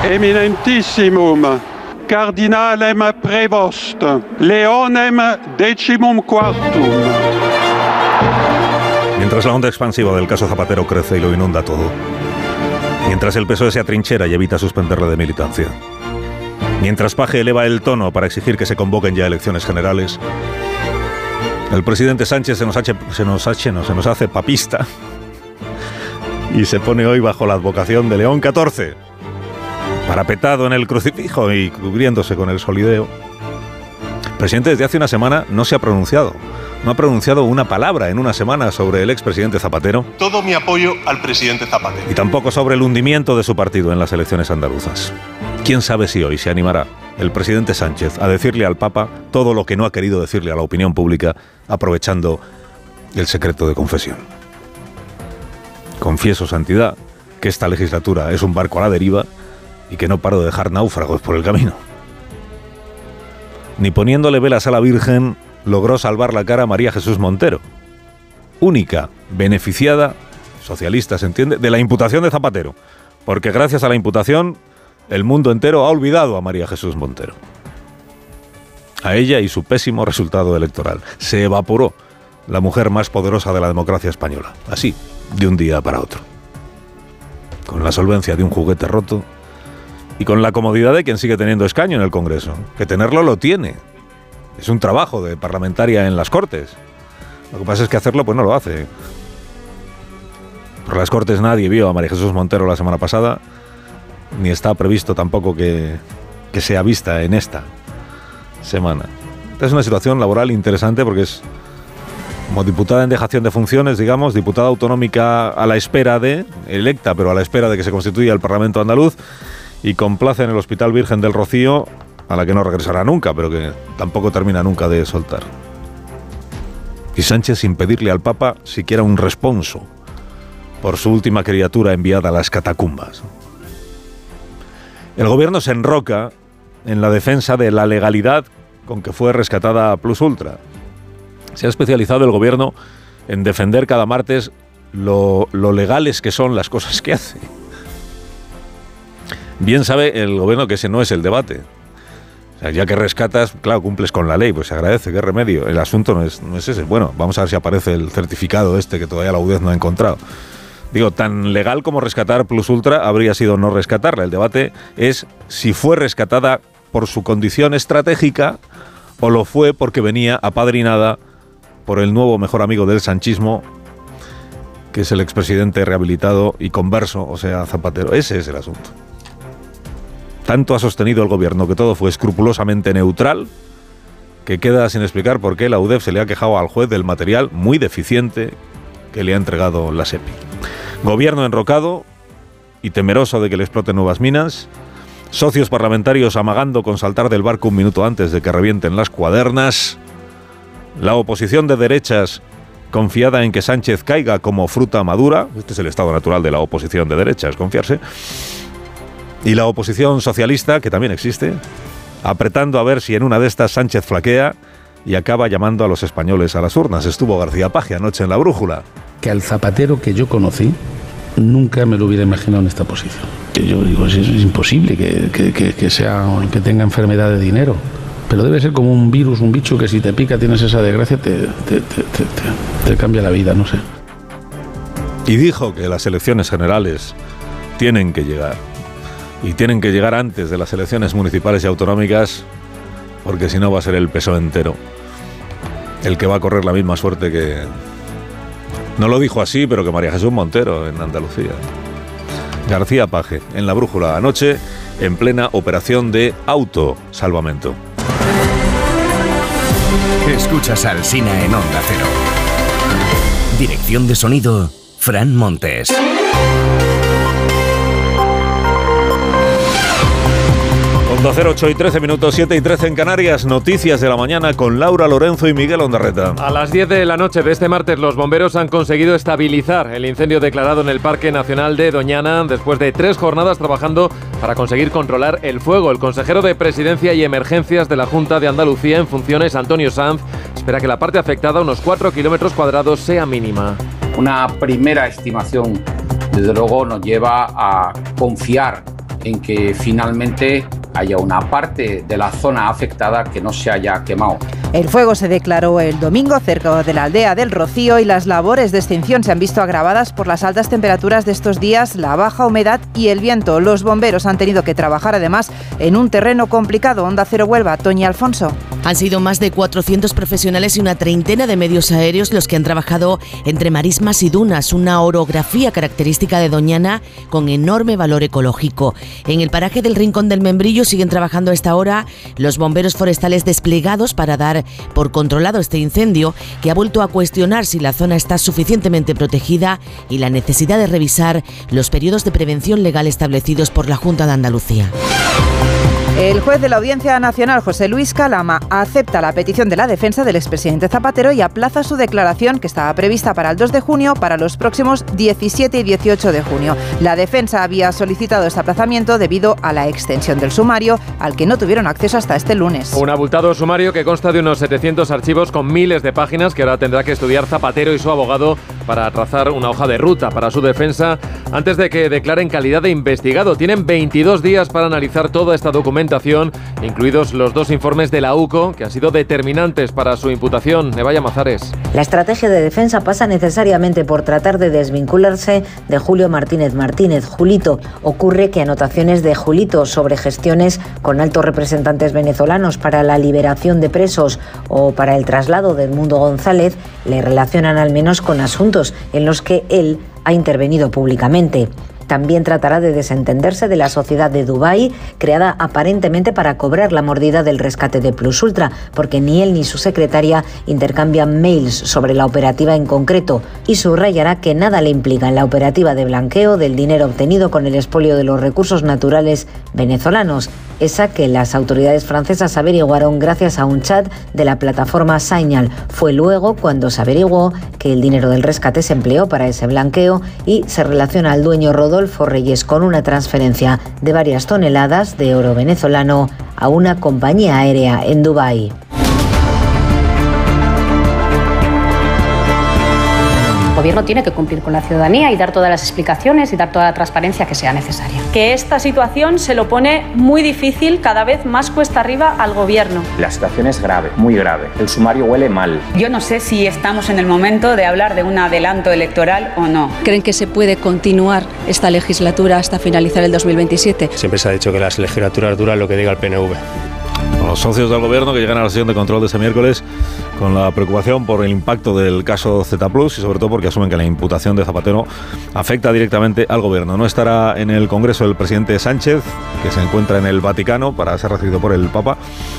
Eminentissimum Cardinalem Prevost Leonem Decimum Quartum. Mientras la onda expansiva del caso Zapatero crece y lo inunda todo, mientras el PSOE se atrinchera y evita suspenderle de militancia, mientras Paje eleva el tono para exigir que se convoquen ya elecciones generales, el presidente Sánchez se nos hace papista y se pone hoy bajo la advocación de León XIV, parapetado en el crucifijo y cubriéndose con el solideo. El presidente desde hace una semana no se ha pronunciado. No ha pronunciado una palabra en una semana sobre el expresidente Zapatero. Todo mi apoyo al presidente Zapatero. Y tampoco sobre el hundimiento de su partido en las elecciones andaluzas. ¿Quién sabe si hoy se animará el presidente Sánchez a decirle al Papa todo lo que no ha querido decirle a la opinión pública, aprovechando el secreto de confesión? Confieso, santidad, que esta legislatura es un barco a la deriva y que no paro de dejar náufragos por el camino. Ni poniéndole velas a la Virgen logró salvar la cara a María Jesús Montero, única beneficiada, socialista se entiende, de la imputación de Zapatero, porque gracias a la imputación el mundo entero ha olvidado a María Jesús Montero, a ella y su pésimo resultado electoral. Se evaporó la mujer más poderosa de la democracia española, así, de un día para otro, con la solvencia de un juguete roto y con la comodidad de quien sigue teniendo escaño en el Congreso, que tenerlo lo tiene. Es un trabajo de parlamentaria en las Cortes. Lo que pasa es que hacerlo pues no lo hace. Por las Cortes nadie vio a María Jesús Montero la semana pasada, ni está previsto tampoco que sea vista en esta semana. Esta es una situación laboral interesante porque es como diputada en dejación de funciones, digamos, diputada autonómica a la espera de, electa, pero a la espera de que se constituya el Parlamento andaluz, y complace en el Hospital Virgen del Rocío, a la que no regresará nunca, pero que tampoco termina nunca de soltar. Y Sánchez sin pedirle al Papa siquiera un responso por su última criatura enviada a las catacumbas. El gobierno se enroca en la defensa de la legalidad con que fue rescatada Plus Ultra. Se ha especializado el gobierno en defender cada martes lo legales que son las cosas que hace. Bien sabe el gobierno que ese no es el debate. O sea, ya que rescatas, claro, cumples con la ley, pues se agradece, qué remedio. El asunto no es ese. Bueno, vamos a ver si aparece el certificado este que todavía la UDEZ no ha encontrado. Digo, tan legal como rescatar Plus Ultra habría sido no rescatarla. El debate es si fue rescatada por su condición estratégica o lo fue porque venía apadrinada por el nuevo mejor amigo del sanchismo, que es el expresidente rehabilitado y converso, o sea, Zapatero. Ese es el asunto. Tanto ha sostenido el gobierno que todo fue escrupulosamente neutral, que queda sin explicar por qué la UDEF se le ha quejado al juez del material muy deficiente que le ha entregado la SEPI. Gobierno enrocado y temeroso de que le exploten nuevas minas, socios parlamentarios amagando con saltar del barco un minuto antes de que revienten las cuadernas, la oposición de derechas confiada en que Sánchez caiga como fruta madura. Este es el estado natural de la oposición de derechas, confiarse. Y la oposición socialista, que también existe, apretando a ver si en una de estas Sánchez flaquea y acaba llamando a los españoles a las urnas. Estuvo García Paje anoche en La Brújula. Que al Zapatero que yo conocí nunca me lo hubiera imaginado en esta posición. Que yo digo, es imposible que tenga enfermedad de dinero. Pero debe ser como un virus, un bicho que si te pica tienes esa desgracia, te cambia la vida, no sé. Y dijo que las elecciones generales tienen que llegar. Y tienen que llegar antes de las elecciones municipales y autonómicas, porque si no va a ser el PSOE entero el que va a correr la misma suerte que... No lo dijo así, pero que María Jesús Montero en Andalucía. García Paje, en La Brújula, anoche, en plena operación de autosalvamento. Escuchas a Alsina en Onda Cero. Dirección de sonido, Fran Montes. Onda Cero, 8 y 13 minutos, 7 y 13 en Canarias. Noticias de la mañana con Laura Lorenzo y Miguel Ondarreta. A las 10 de la noche de este martes, los bomberos han conseguido estabilizar el incendio declarado en el Parque Nacional de Doñana después de 3 jornadas trabajando para conseguir controlar el fuego. El consejero de Presidencia y Emergencias de la Junta de Andalucía en funciones, Antonio Sanz, espera que la parte afectada, unos 4 kilómetros cuadrados, sea mínima. Una primera estimación, desde luego, nos lleva a confiar en que finalmente haya una parte de la zona afectada que no se haya quemado. El fuego se declaró el domingo cerca de la aldea del Rocío y las labores de extinción se han visto agravadas por las altas temperaturas de estos días, la baja humedad y el viento. Los bomberos han tenido que trabajar además en un terreno complicado. Onda Cero Huelva, Toñi Alfonso. Han sido más de 400 profesionales y una treintena de medios aéreos los que han trabajado entre marismas y dunas, una orografía característica de Doñana con enorme valor ecológico. En el paraje del Rincón del Membrillo siguen trabajando a esta hora los bomberos forestales desplegados para dar por controlado este incendio, que ha vuelto a cuestionar si la zona está suficientemente protegida y la necesidad de revisar los periodos de prevención legal establecidos por la Junta de Andalucía. El juez de la Audiencia Nacional, José Luis Calama, acepta la petición de la defensa del expresidente Zapatero y aplaza su declaración, que estaba prevista para el 2 de junio, para los próximos 17 y 18 de junio. La defensa había solicitado este aplazamiento debido a la extensión del sumario, al que no tuvieron acceso hasta este lunes. Un abultado sumario que consta de unos 700 archivos con miles de páginas que ahora tendrá que estudiar Zapatero y su abogado para trazar una hoja de ruta para su defensa antes de que declaren calidad de investigado. Tienen 22 días para analizar toda esta documentación, incluidos los 2 informes de la UCO, que han sido determinantes para su imputación. Nevalla Mazares. La estrategia de defensa pasa necesariamente por tratar de desvincularse de Julio Martínez Martínez, Julito. Ocurre que anotaciones de Julito sobre gestiones con altos representantes venezolanos para la liberación de presos o para el traslado de Edmundo González le relacionan al menos con asuntos en los que él ha intervenido públicamente. También tratará de desentenderse de la sociedad de Dubái, creada aparentemente para cobrar la mordida del rescate de Plus Ultra, porque ni él ni su secretaria intercambian mails sobre la operativa en concreto, y subrayará que nada le implica en la operativa de blanqueo del dinero obtenido con el expolio de los recursos naturales venezolanos, esa que las autoridades francesas averiguaron gracias a un chat de la plataforma Signal. Fue luego cuando se averiguó que el dinero del rescate se empleó para ese blanqueo y se relaciona al dueño Rodolfo Reyes con una transferencia de varias toneladas de oro venezolano a una compañía aérea en Dubái. El gobierno tiene que cumplir con la ciudadanía y dar todas las explicaciones y dar toda la transparencia que sea necesaria. Que esta situación se lo pone muy difícil, cada vez más cuesta arriba al gobierno. La situación es grave, muy grave. El sumario huele mal. Yo no sé si estamos en el momento de hablar de un adelanto electoral o no. ¿Creen que se puede continuar esta legislatura hasta finalizar el 2027? Siempre se ha dicho que las legislaturas duran lo que diga el PNV. Los socios del gobierno que llegan a la sesión de control de este miércoles con la preocupación por el impacto del caso Z Plus y sobre todo porque asumen que la imputación de Zapatero afecta directamente al gobierno. No estará en el Congreso el presidente Sánchez, que se encuentra en el Vaticano para ser recibido por el Papa,